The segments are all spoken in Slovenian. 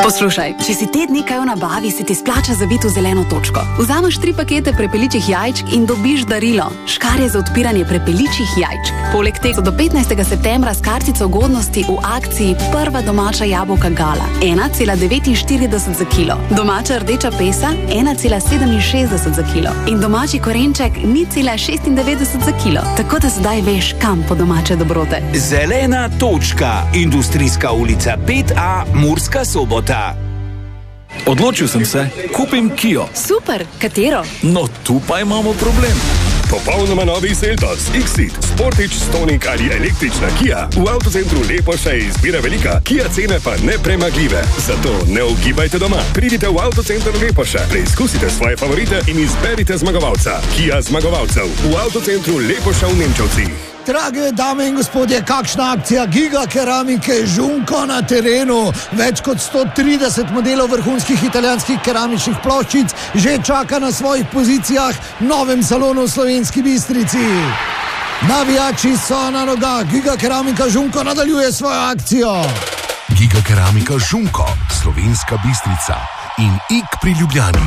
Poslušaj, če si te dni kaj v nabavi, se ti splača zabiti v zeleno točko. Vzameš 3 pakete prepeličjih jajčk in dobiš darilo. Škarje za odpiranje prepeličjih jajčk. Poleg tega do 15. septembra s kartico ugodnosti v akciji prva domača jabolka Gala 1,49 za kilo. Domača rdeča pesa 1,67 za kilo. In domači korenček 0,96 za kilo. Tako da zdaj veš, kam po domače dobrote. Zelena točka. Industrijska ulica 5A, Murska Sobota. Odločil sem se, kupim Kio. Super, katero? No, tu pa imamo problem. Popolnoma novi Seltos, X-Seed, Sportage, Stonic ali električna Kia. V avtocentru Lepoša je izbira velika, Kia cene pa nepremagljive. Zato ne ugibajte doma. Pridite v avtocenter Lepoša, preizkusite svoje favorite in izberite zmagovalca. Kia zmagovalcev v avtocentru Lepoša v Nemčevcih. Drage dame in gospodje, kakšna akcija Giga keramike Žunko na terenu. Več kot 130 modelov vrhunskih italijanskih keramičnih ploščic že čaka na svojih pozicijah v novem salonu v Slovenski Bistrici. Navijači so na nogah, Giga keramika Žunko nadaljuje svojo akcijo. Giga keramika Žunko, Slovenska Bistrica in IK pri Ljubljani.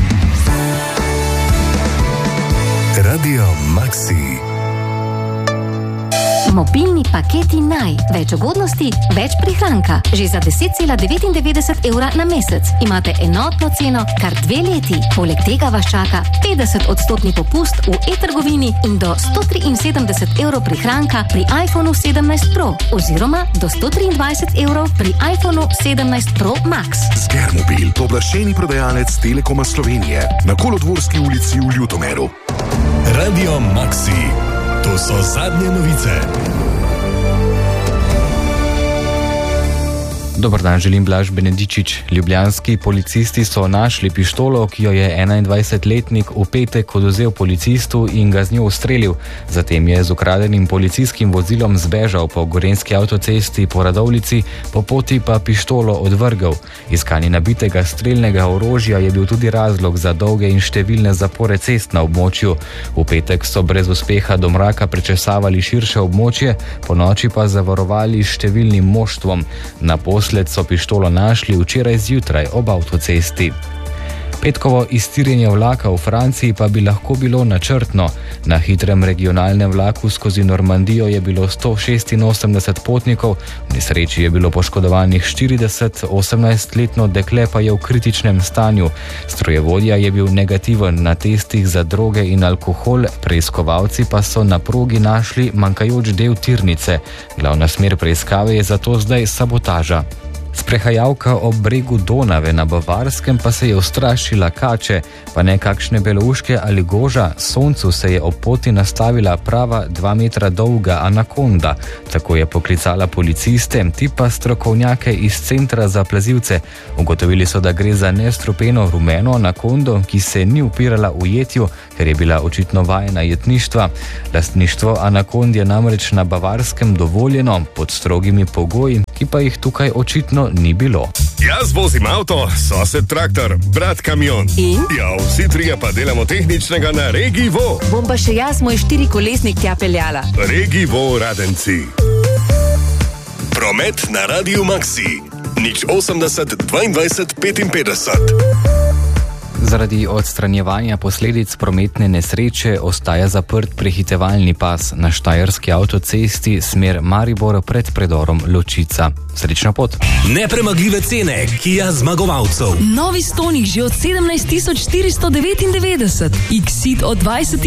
Radio Maxi. Mobilni paketi Naj. Več ugodnosti, več prihranka. Že za 10,99 evra na mesec. Imate enotno ceno kar 2 leti. Poleg tega vas čaka 50% popust v e-trgovini in do 173 evrov prihranka pri iPhonu 17 Pro oziroma do 123 evrov pri iPhonu 17 Pro Max. Skermobil, pooblaščeni prodajalec Telekoma Slovenije na Kolodvorski ulici v Ljutomeru. Radio Maxi. To so zadnje novice. Dobar dan, želim Blaž Benedičič. Ljubljanski policisti so našli pištolo, ki jo je 21-letnik v petek odvzel policistu in ga z njo ustrelil. Zatem je z ukradenim policijskim vozilom zbežal po gorenjski avtocesti po Radovljici, po poti pa pištolo odvrgel. Iskanje nabitega strelnega orožja je bil tudi razlog za dolge in številne zapore cest na območju. V petek so brez uspeha do mraka prečesavali širše območje, po noči pa zavarovali številnim moštvom. Naposled so pištolo našli včeraj zjutraj ob avtocesti. Petkovo iztirjenje vlaka v Franciji pa bi lahko bilo načrtno. Na hitrem regionalnem vlaku skozi Normandijo je bilo 186 potnikov, v nesreči je bilo poškodovanih 40, 18-letno dekle pa je v kritičnem stanju. Strojevodja je bil negativen na testih za droge in alkohol, preiskovalci pa so na progi našli manjkajoč del tirnice. Glavna smer preiskave je zato zdaj sabotaža. Sprehajalka ob bregu Donave na Bavarskem pa se je ustrašila kače, pa ne kakšne belouške ali goža. Soncu se je ob poti nastavila prava 2 metra dolga anakonda. Tako je poklicala policiste, ti pa strokovnjake iz centra za plazilce. Ugotovili so, da gre za nestrupeno rumeno anakondo, ki se ni upirala ujetju, ker je bila očitno vajena jetništva. Lastništvo anakond je namreč na Bavarskem dovoljeno pod strogimi pogoji, ki pa jih tukaj očitno ni bilo. Jaz vozim avto, sosed traktor, brat kamion. In? Ja, vsi trije pa delamo tehničnega na Regi Vo. Bom pa še jaz moj 4-kolesnik tja peljala. Regi Vo Radenci. Promet na Radio Maxi. 080 22 55. Zaradi odstranjevanja posledic prometne nesreče ostaja zaprt prehitevalni pas na štajerski avtocesti smer Maribor pred predorom Ločica. Srečna pot. Nepremagljive cene Kia zmagovalcev. Novi Stonic že od 17.499, X-Seed od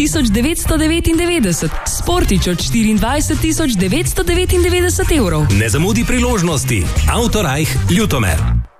20.999, Sportage od 24.999 evrov. Ne zamudi priložnosti. Autorajh Ljutomer.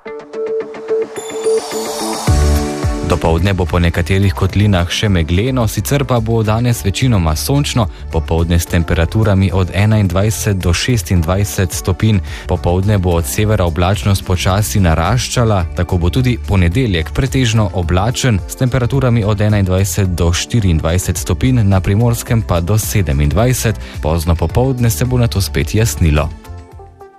Dopoldne bo po nekaterih kotlinah še megleno, sicer pa bo danes večinoma sončno, popoldne s temperaturami od 21 do 26 stopinj. Popoldne bo od severa oblačnost počasi naraščala, tako bo tudi ponedeljek pretežno oblačen s temperaturami od 21 do 24 stopinj, na Primorskem pa do 27. Pozno popoldne se bo nato spet jasnilo.